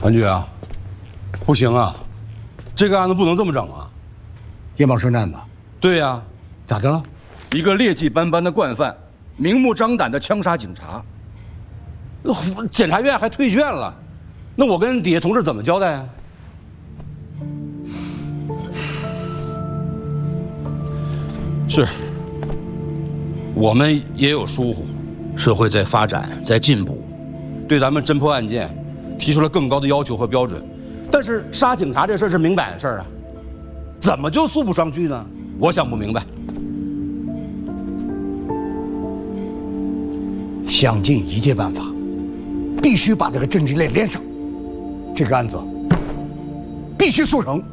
团局啊，不行啊，这个案子不能这么整啊。 叶茂生案子？ 对呀， 咋的了？ 一个劣迹斑斑的惯犯，明目张胆地枪杀警察， 检察院还退卷了，那我跟底下同志怎么交代啊？是，我们也有疏忽，社会在发展，在进步，对咱们侦破案件提出了更高的要求和标准。但是杀警察这事儿是明摆的事儿啊，怎么就速不双续呢？我想不明白。 想尽一切办法，必须把这个证据链连上，这个案子必须速成。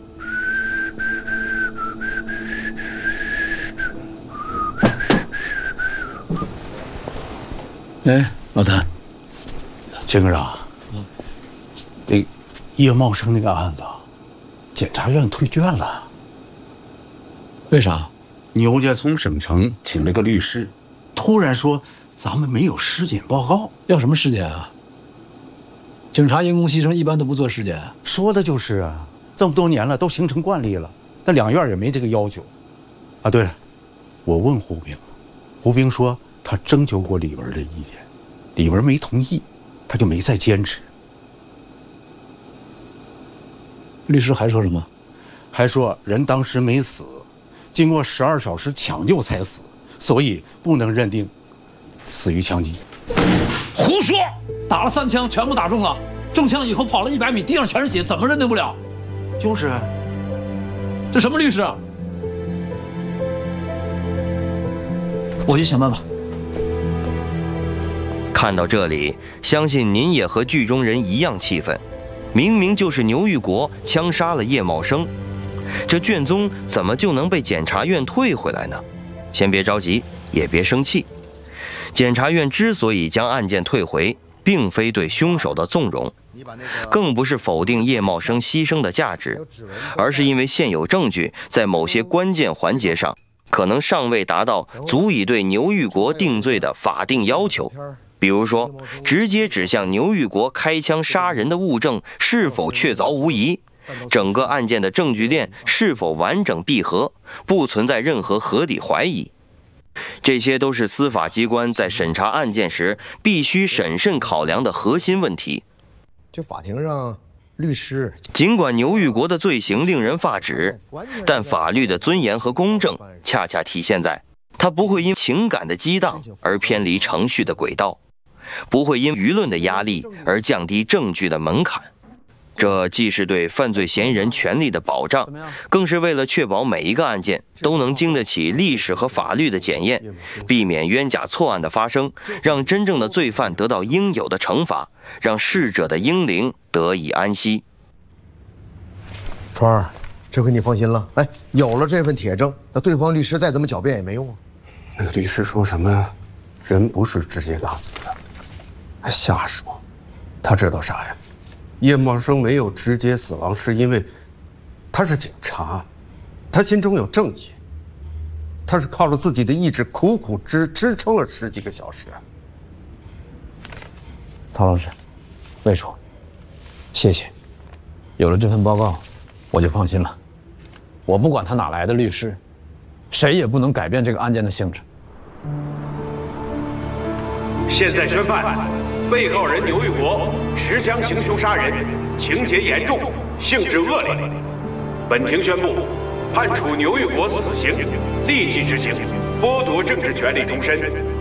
哎，老谭， 金哥啊，那叶茂生那个案子，检察院退卷了。 为啥？ 牛家从省城请了个律师，突然说咱们没有尸检报告。 要什么尸检啊？警察因公牺牲一般都不做尸检。 说的就是啊，这么多年了都形成惯例了，那两院也没这个要求。啊，对了，我问胡兵，胡兵说他征求过李文的意见，李文没同意，他就没再坚持。 律师还说什么？ 还说人当时没死，经过12小时抢救才死，所以不能认定死于枪击。 胡说！打了3枪，全部打中了，中枪以后跑了100米，地上全是血，怎么认定不了？ 就是啊， 这什么律师啊？我去想办法。 看到这里，相信您也和剧中人一样气愤。明明就是牛玉国枪杀了叶茂生，这卷宗怎么就能被检察院退回来呢？先别着急，也别生气。检察院之所以将案件退回，并非对凶手的纵容，更不是否定叶茂生牺牲的价值，而是因为现有证据在某些关键环节上可能尚未达到足以对牛玉国定罪的法定要求。比如说，直接指向牛玉国开枪杀人的物证是否确凿无疑，整个案件的证据链是否完整闭合，不存在任何合理怀疑。这些都是司法机关在审查案件时必须审慎考量的核心问题。 这法庭上，律师尽管牛玉国的罪行令人发指，但法律的尊严和公正恰恰体现在他不会因情感的激荡而偏离程序的轨道，不会因舆论的压力而降低证据的门槛。这既是对犯罪嫌疑人权利的保障，更是为了确保每一个案件都能经得起历史和法律的检验，避免冤假错案的发生，让真正的罪犯得到应有的惩罚，让逝者的英灵得以安息。 川儿，这回你放心了。哎，有了这份铁证，那对方律师再怎么狡辩也没用啊。 那个律师说什么，人不是直接拉死的，他瞎说。他知道啥呀？叶茂生没有直接死亡，是因为他是警察，他心中有正义，他是靠着自己的意志苦苦支撑了10几个小时。 曹老师，魏处，谢谢。有了这份报告，我就放心了。我不管他哪来的律师，谁也不能改变这个案件的性质。 现在宣判，被告人牛玉国持枪行凶杀人，情节严重，性质恶劣。本庭宣布，判处牛玉国死刑，立即执行，剥夺政治权利终身。